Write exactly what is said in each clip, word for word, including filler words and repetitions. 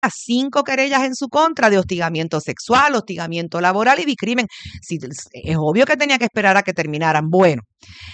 cinco querellas en su contra de hostigamiento sexual, hostigamiento laboral y discrimen. Sí, es obvio que tenía que esperar a que terminaran. Bueno,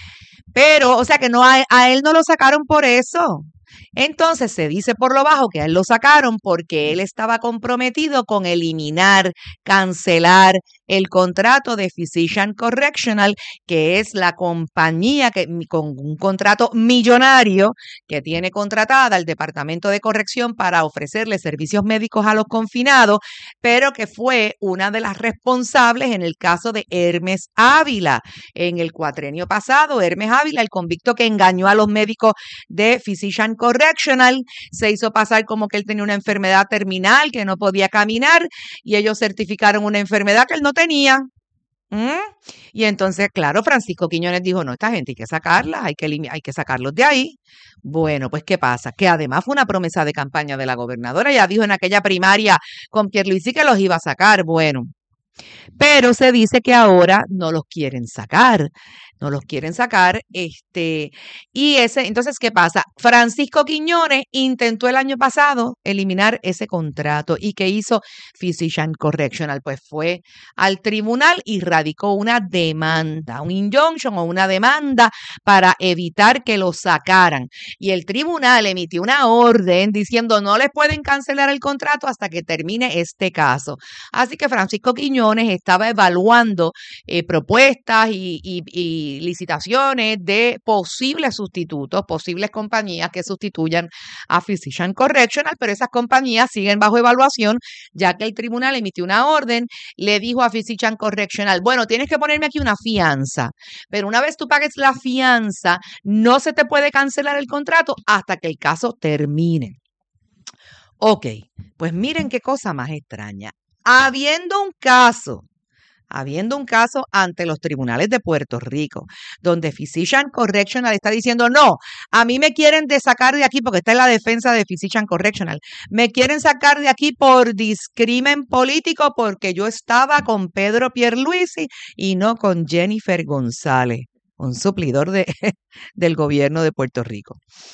pero, o sea que no a, a él no lo sacaron por eso. Entonces se dice por lo bajo que a él lo sacaron porque él estaba comprometido con eliminar, cancelar el contrato de Physician Correctional, que es la compañía que con un contrato millonario que tiene contratada el Departamento de Corrección para ofrecerle servicios médicos a los confinados, pero que fue una de las responsables en el caso de Hermes Ávila. En el cuatrenio pasado, Hermes Ávila, el convicto que engañó a los médicos de Physician Correctional, se hizo pasar como que él tenía una enfermedad terminal, que no podía caminar, y ellos certificaron una enfermedad que él no tenía. ¿Mm? Y entonces, claro, Francisco Quiñones dijo, no, esta gente hay que sacarla, hay que, hay que sacarlos de ahí. Bueno, pues, ¿qué pasa? Que además fue una promesa de campaña de la gobernadora. Ella dijo en aquella primaria con Pierluisi que los iba a sacar. Bueno, pero se dice que ahora no los quieren sacar. No los quieren sacar, este, y ese, entonces, ¿qué pasa? Francisco Quiñones intentó el año pasado eliminar ese contrato. ¿Y qué hizo Physician Correctional? Pues fue al tribunal y radicó una demanda, un injunction o una demanda para evitar que lo sacaran. Y el tribunal emitió una orden diciendo no les pueden cancelar el contrato hasta que termine este caso. Así que Francisco Quiñones estaba evaluando eh, propuestas y, y, y licitaciones de posibles sustitutos, posibles compañías que sustituyan a Physician Correctional, pero esas compañías siguen bajo evaluación, ya que el tribunal emitió una orden, le dijo a Physician Correctional, bueno, tienes que ponerme aquí una fianza, pero una vez tú pagues la fianza, no se te puede cancelar el contrato hasta que el caso termine. Ok, pues miren qué cosa más extraña. Habiendo un caso habiendo un caso ante los tribunales de Puerto Rico, donde Physician Correctional está diciendo, no, a mí me quieren de sacar de aquí, porque está en la defensa de Physician Correctional, me quieren sacar de aquí por discrimen político porque yo estaba con Pedro Pierluisi y no con Jennifer González, un suplidor de, del gobierno de Puerto Rico.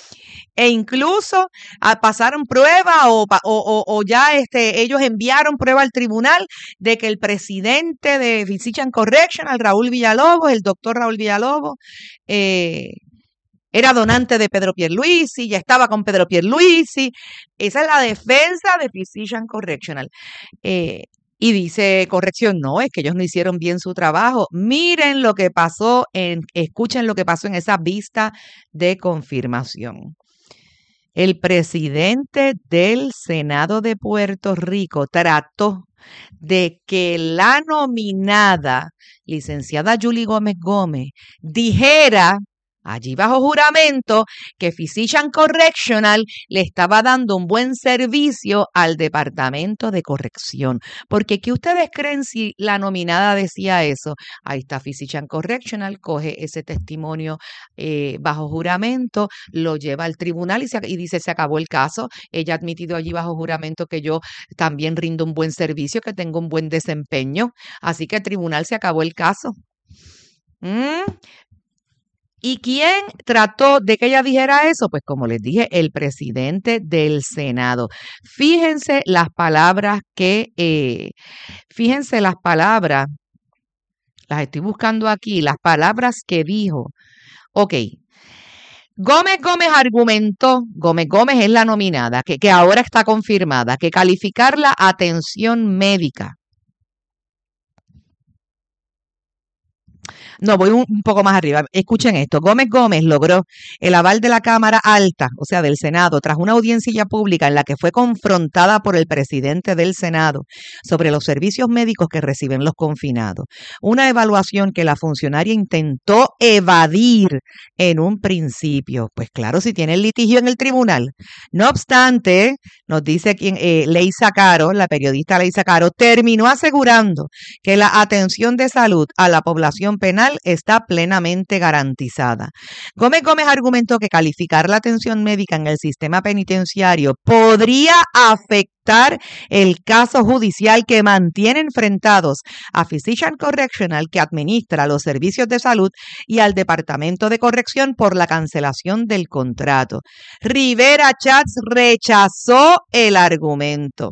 E incluso a, pasaron prueba o, o, o ya este, ellos enviaron prueba al tribunal de que el presidente de Physician Correctional, Raúl Villalobos, el doctor Raúl Villalobos, eh, era donante de Pedro Pierluisi, ya estaba con Pedro Pierluisi. Esa es la defensa de Physician Correctional. Eh, Y dice Corrección, no, es que ellos no hicieron bien su trabajo. Miren lo que pasó, en, escuchen lo que pasó en esa vista de confirmación. El presidente del Senado de Puerto Rico trató de que la nominada, licenciada Julie Gómez Gómez, dijera allí bajo juramento que Physician Correctional le estaba dando un buen servicio al Departamento de Corrección. Porque ¿qué ustedes creen si la nominada decía eso? Ahí está Physician Correctional, coge ese testimonio eh, bajo juramento, lo lleva al tribunal y, se, y dice, se acabó el caso. Ella ha admitido allí bajo juramento que yo también rindo un buen servicio, que tengo un buen desempeño. Así que el tribunal se acabó el caso. ¿Mm? ¿Y quién trató de que ella dijera eso? Pues como les dije, el presidente del Senado. Fíjense las palabras que, eh, fíjense las palabras, las estoy buscando aquí, las palabras que dijo. Ok. Gómez Gómez argumentó, Gómez Gómez es la nominada, que, que ahora está confirmada, que calificar la atención médica. No, voy un, un poco más arriba. Escuchen esto. Gómez Gómez logró el aval de la Cámara Alta, o sea, del Senado, tras una audiencia pública en la que fue confrontada por el presidente del Senado sobre los servicios médicos que reciben los confinados. Una evaluación que la funcionaria intentó evadir en un principio. Pues claro, si tiene el litigio en el tribunal. No obstante, nos dice quien, eh, Leisa Caro, la periodista Leisa Caro, terminó asegurando que la atención de salud a la población penal está plenamente garantizada. Gómez Gómez argumentó que calificar la atención médica en el sistema penitenciario podría afectar el caso judicial que mantiene enfrentados a Physician Correctional, que administra los servicios de salud, y al Departamento de Corrección por la cancelación del contrato. Rivera Chats rechazó el argumento.